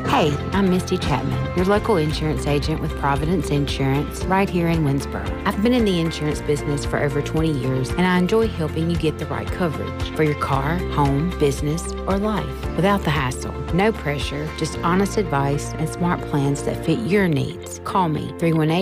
Hey, I'm Misty Chapman, your local insurance agent with Providence Insurance right here in Winsboro. I've been in the insurance business for over 20 years, and I enjoy helping you get the right coverage for your car, home, business, or life without the hassle. No pressure, just honest advice and smart plans that fit your needs. Call me,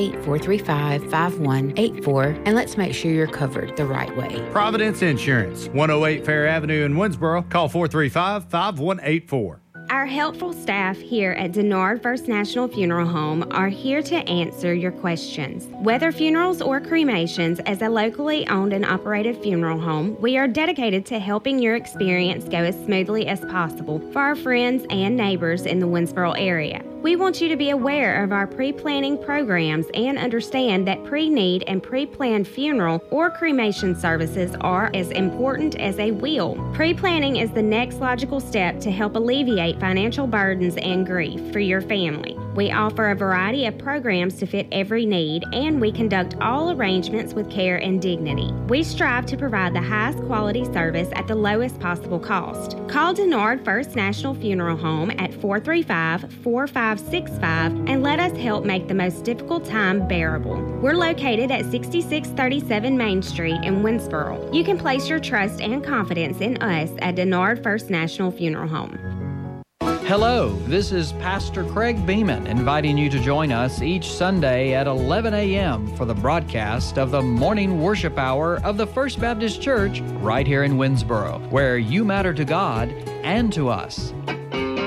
318-435-5184, and let's make sure you're covered the right way. Providence Insurance, 108 Fair Avenue in Winsboro. Call 435-5184. Our helpful staff here at Denard First National Funeral Home are here to answer your questions. Whether funerals or cremations, as a locally owned and operated funeral home, we are dedicated to helping your experience go as smoothly as possible for our friends and neighbors in the Winsboro area. We want you to be aware of our pre-planning programs and understand that pre-need and pre-planned funeral or cremation services are as important as a will. Pre-planning is the next logical step to help alleviate financial burdens and grief for your family. We offer a variety of programs to fit every need, and we conduct all arrangements with care and dignity. We strive to provide the highest quality service at the lowest possible cost. Call Denard First National Funeral Home at 435-4565 and let us help make the most difficult time bearable. We're located at 6637 Main Street in Winsboro. You can place your trust and confidence in us at Denard First National Funeral Home. Hello, this is Pastor Craig Beeman inviting you to join us each Sunday at 11 a.m. for the broadcast of the morning worship hour of the First Baptist Church right here in Winsboro, where you matter to God and to us.